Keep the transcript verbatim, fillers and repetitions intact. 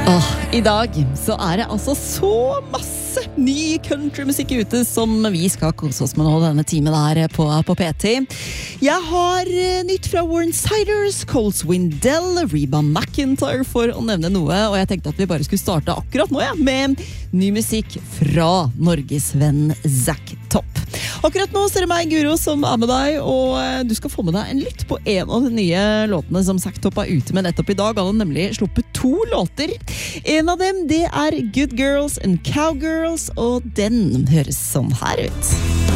Åh, i dag så er det altså så masse ny countrymusikk ute som vi skal kose oss med nå denne timen der på, på P T. Jeg har eh, nytt fra Warren Siders, Cole Swindell, Reba McEntire for å nevne noe, og jeg tenkte at vi bare skulle starte akkurat nå ja, med ny musikk fra Norges venn Zack Topp. Akkurat nå ser det meg, Guro, som er med deg, og eh, du skal få med deg en lytt på en av de nye låtene som Zack Topp er ute med nettopp i dag. Han har nemlig sluppet to låter. En av dem, det er Good Girls and Cowgirls, og den høres sånn her ut.